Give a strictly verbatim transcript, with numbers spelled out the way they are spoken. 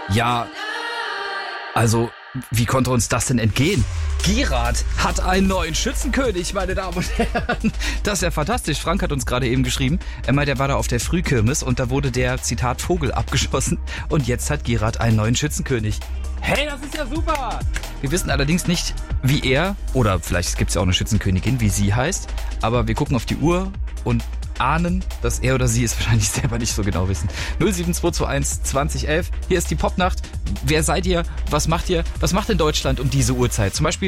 Ja, also, wie konnte uns das denn entgehen? Gerard hat einen neuen Schützenkönig, meine Damen und Herren. Das ist ja fantastisch. Frank hat uns gerade eben geschrieben, er meint, der war da auf der Frühkirmes und da wurde der, Zitat, Vogel abgeschossen. Und jetzt hat Gerard einen neuen Schützenkönig. Hey, das ist ja super! Wir wissen allerdings nicht, wie er, oder vielleicht gibt es ja auch eine Schützenkönigin, wie sie heißt. Aber wir gucken auf die Uhr und ahnen, dass er oder sie es wahrscheinlich selber nicht so genau wissen. null sieben zwei zwei eins zwanzig elf. Hier ist die Popnacht. Wer seid ihr? Was macht ihr? Was macht denn Deutschland um diese Uhrzeit? Zum Beispiel